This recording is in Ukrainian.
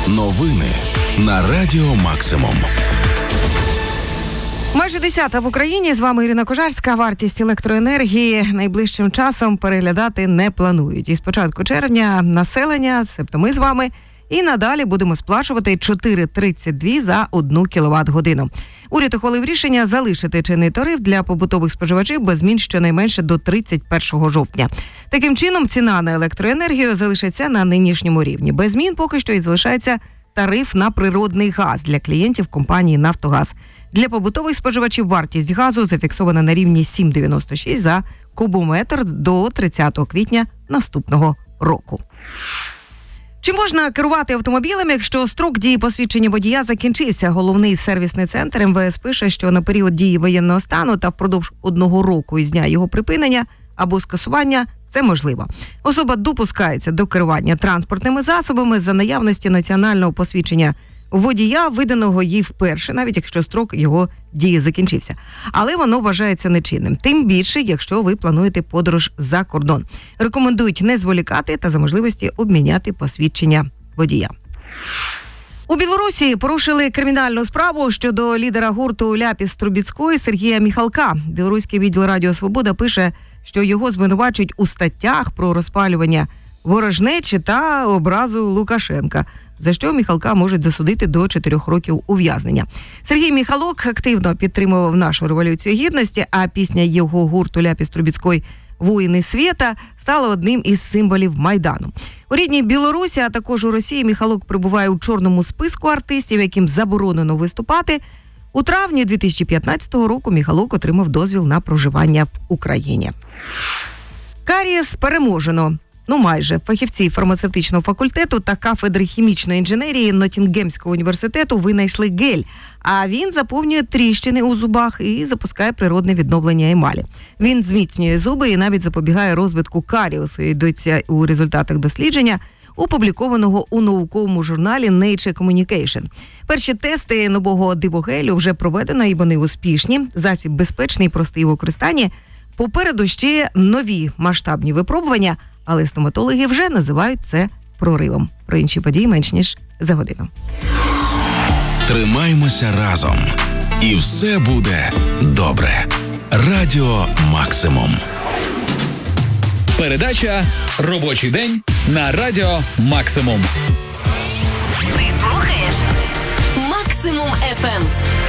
Новини на Радіо Максимум. Майже 10 в Україні. З вами Ірина Кожарська. Вартість електроенергії найближчим часом переглядати не планують. І з початку червня населення, себто ми з вами, і надалі будемо сплачувати 4,32 за 1 кВт-годину. Уряд ухвалив рішення залишити чинний тариф для побутових споживачів без змін щонайменше до 31 жовтня. Таким чином, ціна на електроенергію залишиться на нинішньому рівні. Без змін поки що і залишається тариф на природний газ для клієнтів компанії «Нафтогаз». Для побутових споживачів вартість газу зафіксована на рівні 7,96 за кубометр до 30 квітня наступного року. Чи можна керувати автомобілем, якщо строк дії посвідчення водія закінчився? Головний сервісний центр МВС пише, що на період дії воєнного стану та впродовж 1 року із дня його припинення або скасування це можливо. Особа допускається до керування транспортними засобами за наявності національного посвідчення водія, виданого їй вперше, навіть якщо строк його дії закінчився. Але воно вважається нечинним. Тим більше, якщо ви плануєте подорож за кордон. Рекомендують не зволікати та за можливості обміняти посвідчення водія. У Білорусі порушили кримінальну справу щодо лідера гурту «Ляпіс Трубецької» Сергія Міхалка. Білоруський відділ Радіо Свобода пише, що його звинувачують у статтях про розпалювання ворожнечі та образу Лукашенка, за що Міхалка можуть засудити до 4 років ув'язнення. Сергій Міхалок активно підтримував нашу Революцію Гідності, а пісня його гурту «Ляпіс Трубецької» «Воїни світа» стала одним із символів Майдану. У рідній Білорусі, а також у Росії Міхалок перебуває у чорному списку артистів, яким заборонено виступати. У травні 2015 року Міхалок отримав дозвіл на проживання в Україні. Карієс переможено. Майже. Фахівці фармацевтичного факультету та кафедри хімічної інженерії Ноттінгемського університету винайшли гель, а він заповнює тріщини у зубах і запускає природне відновлення емалі. Він зміцнює зуби і навіть запобігає розвитку каріусу, йдеться у результатах дослідження, опублікованого у науковому журналі Nature Communication. Перші тести нового дивогелю вже проведено і вони успішні. Засіб безпечний і простий у використанні. Попереду ще нові масштабні випробування, але стоматологи вже називають це проривом. Про інші події менш ніж за годину. Тримаймося разом. І все буде добре. Радіо Максимум. Передача «Робочий день» на Радіо Максимум. Ти слухаєш Максимум FM.